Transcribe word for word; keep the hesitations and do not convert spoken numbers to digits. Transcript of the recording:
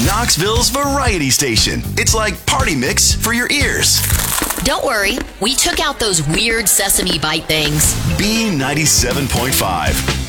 Knoxville's variety station. It's like party mix for your ears. Don't worry, we took out those weird sesame bite things. B ninety-seven point five.